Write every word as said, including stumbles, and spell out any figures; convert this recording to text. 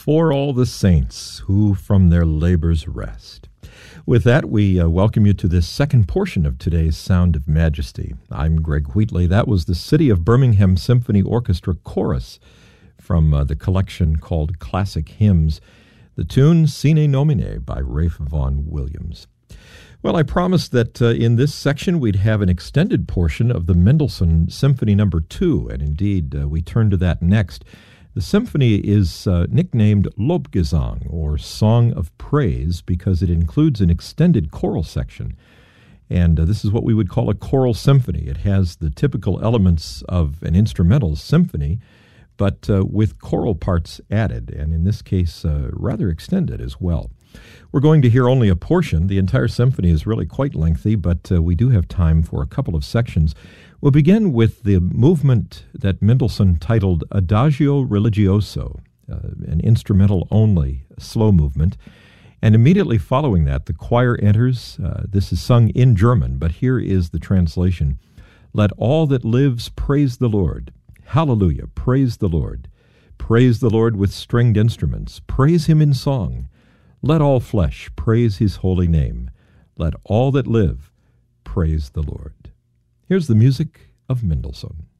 for all the saints who from their labors rest. With that, we uh, welcome you to this second portion of today's Sound of Majesty. I'm Greg Wheatley. That was the City of Birmingham Symphony Orchestra Chorus from uh, the collection called Classic Hymns. The tune Sine Nomine by Ralph Vaughan Williams. Well, I promised that uh, in this section we'd have an extended portion of the Mendelssohn Symphony Number Two, and indeed uh, we turn to that next. The symphony is uh, nicknamed Lobgesang, or Song of Praise, because it includes an extended choral section. And uh, this is what we would call a choral symphony. It has the typical elements of an instrumental symphony, but uh, with choral parts added, and in this case, uh, rather extended as well. We're going to hear only a portion. The entire symphony is really quite lengthy, but uh, we do have time for a couple of sections. We'll begin with the movement that Mendelssohn titled Adagio Religioso, uh, an instrumental-only slow movement. And immediately following that, the choir enters. Uh, this is sung in German, but here is the translation. Let all that lives praise the Lord. Hallelujah, praise the Lord. Praise the Lord with stringed instruments. Praise him in song. Let all flesh praise his holy name. Let all that live praise the Lord. Here's the music of Mendelssohn.